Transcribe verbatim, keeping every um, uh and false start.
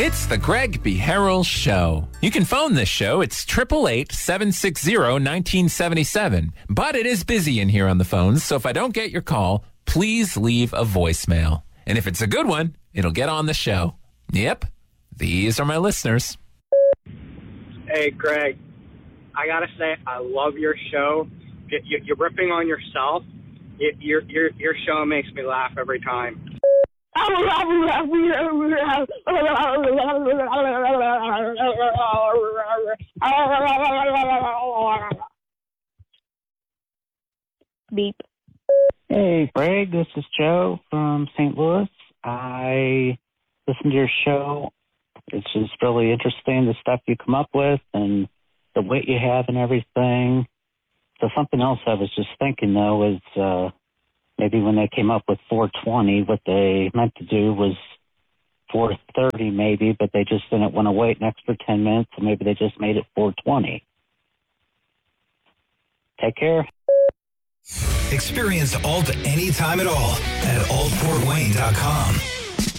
It's the Greg B. Harrell Show. You can phone this show. It's eight eight eight, seven six zero, one nine seven seven. But it is busy in here on the phones, so if I don't get your call, please leave a voicemail. And if it's a good one, it'll get on the show. Yep, these are my listeners. Hey, Greg, I got to say, I love your show. You're ripping on yourself. Your, your, your show makes me laugh every time. Beep. Hey, Greg, this is Joe from Saint Louis. I listen to your show. It's just really interesting, the stuff you come up with and the weight you have and everything. So something else I was just thinking, though, is uh, maybe when they came up with four twenty, what they meant to do was four thirty maybe, but they just didn't want to wait an extra ten minutes, so maybe they just made it four twenty. Take care. Experience Alt anytime at all at alt fort wayne dot com.